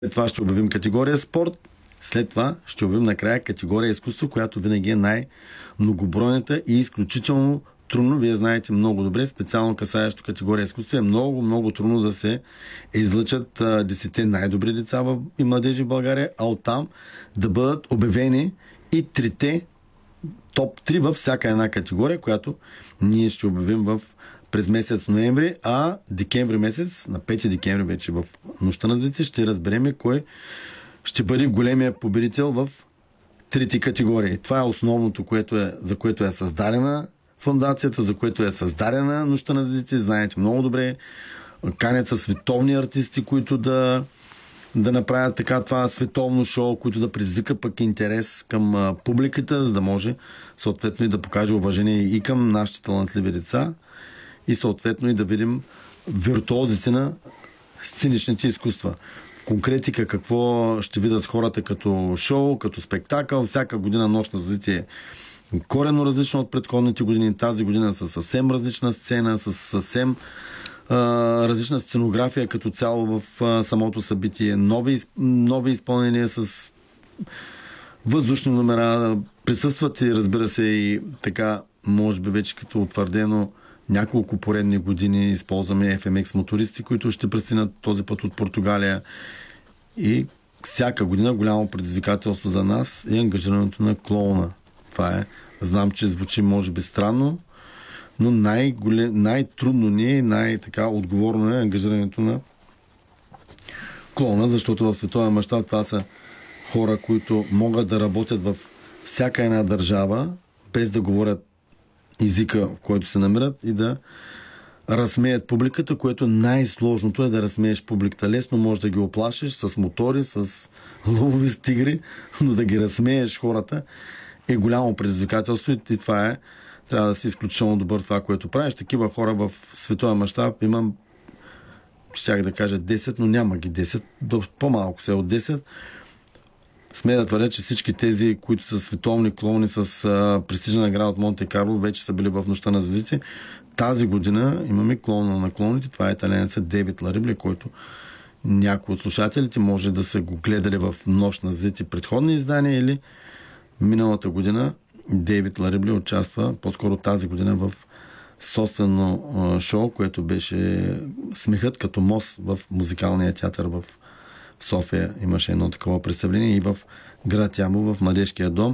След това ще обявим категория спорт. След това ще обявим накрая категория изкуство, която винаги е най-многобройната и изключително трудно. Вие знаете много добре, специално касаещо категория изкуство е много, много трудно да се излъчат 10 най-добри деца и младежи в България, а оттам да бъдат обявени и трите топ 3 във всяка една категория, която ние ще обявим през месец ноември, а декември месец, на 5 декември вече в Нощта на звездите, ще разберем кой ще бъде големия победител в трите категории. Това е основното, за което е създадена фондацията, за което е създадена Нощта на звездите. Знаете много добре, канят са световни артисти, които да направят така това световно шоу, които да предизвика пък интерес към публиката, за да може съответно и да покаже уважение и към нашите талантливи деца и съответно и да видим виртуозите на сценичните изкуства. В конкретика какво ще видят хората като шоу, като спектакъл. Всяка година Нощ на звездите е коренно различна от предходните години. Тази година са съвсем различна сцена, с съвсем различна сценография като цяло в самото събитие. Нови изпълнения с въздушни номера. Присъстват и разбира се и така, може би вече като утвърдено няколко поредни години използваме FMX мотористи, които ще пристигнат този път от Португалия. И всяка година голямо предизвикателство за нас е ангажирането на клоуна. Това е. Знам, че звучи може би странно, но най-трудно ни е, най-така отговорно е ангажирането на клоуна, защото в световен мащаб това са хора, които могат да работят в всяка една държава, без да говорят езика, в който се намират и да разсмеят публиката, което най-сложното е да разсмееш публиката. Лесно можеш да ги оплашиш с мотори, с лъвови стигри, но да ги разсмееш хората е голямо предизвикателство и това трябва да си изключително добър това, което правиш. Такива хора в световен мащаб имам, щях да кажа 10, но няма ги 10, по-малко се от 10. Смея да твърдя, че всички тези, които са световни клоуни с престижна награда от Монте Карло, вече са били в Нощта на звездите. Тази година имаме клоуна на клоуните. Това е италианецът Дейвид Ларибли, който някои от слушателите може да са го гледали в Нощ на звездите предходни издания или миналата година Дейвид Ларибли участва, по-скоро тази година, в собствено шоу, което беше Смехът като мост в музикалния театър в София. Имаше едно такова представление и в град Ямбол, в Младежкия дом.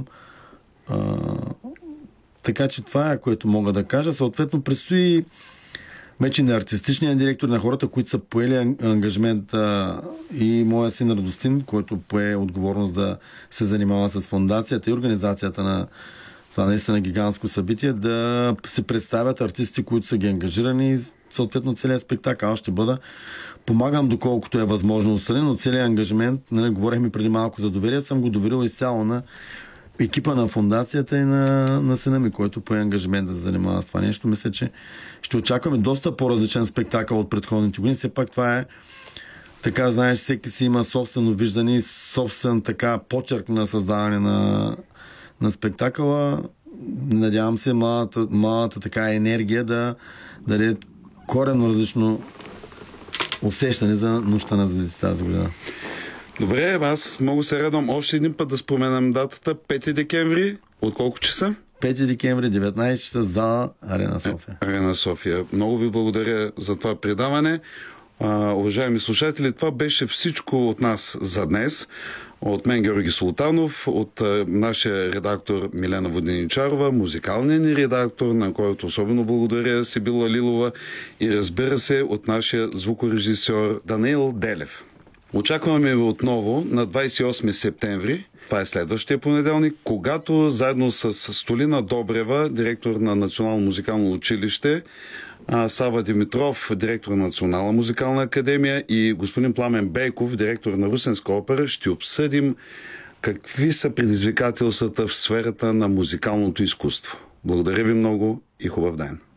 Така че това е, което мога да кажа. Съответно, предстои вече на артистичния директор, на хората, които са поели ангажмент и моя син Радостин, който пое отговорност да се занимава с фондацията и организацията на това наистина гигантско събитие, да се представят артисти, които са ги ангажирани и съответно целият спектакъл. Аз ще помагам доколкото е възможно но целият ангажмент, говорихме преди малко за доверие, съм го доверил изцяло на екипа на фондацията и на сина ми, който пое ангажмент да се занимава с това нещо. Мисля, че ще очакваме доста по-различен спектакъл от предходните години. Все пак това е така, знаеш, всеки си има собствено виждане и собствен така почерк на създаване на спектакъла. Надявам се малата така енергия да даде коренно различно усещане за Нощта на звездите тази година. Добре, аз много се радвам още един път да споменам датата. 5 декември, от колко часа? 5 декември, 19 часа, зала Арена София. Арена София. Много ви благодаря за това предаване. Уважаеми слушатели, това беше всичко от нас за днес. От мен Георги Султанов, от нашия редактор Милена Воденичарова, музикалният ни редактор, на който особено благодаря, Сибила Лилова, и разбира се от нашия звукорежисьор Даниил Делев. Очакваме ви отново на 28 септември, това е следващия понеделник, когато заедно с Столина Добрева, директор на Национално музикално училище, Сава Димитров, директор на Национална музикална академия, и господин Пламен Бейков, директор на Русенска опера, ще обсъдим какви са предизвикателствата в сферата на музикалното изкуство. Благодаря ви много и хубав ден!